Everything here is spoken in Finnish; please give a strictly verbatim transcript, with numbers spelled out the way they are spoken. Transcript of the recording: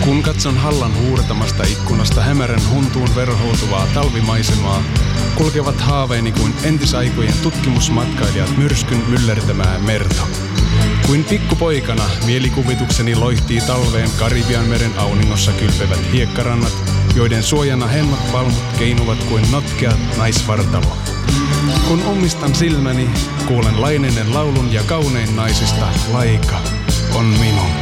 Kun katson hallan huurtamasta ikkunasta hämärän huntuun verhoutuvaa talvimaisemaa, kulkevat haaveeni kuin entisaikojen tutkimusmatkailijat myrskyn myllertämää merta. Kuin pikkupoikana mielikuvitukseni loihtii talveen Karibianmeren auningossa kylpevät hiekkarannat, joiden suojana hennot palmut keinuvat kuin notkeat naisvartalo. Kun ummistan silmäni, kuulen laineinen laulun ja kaunein naisista, Laika on minun.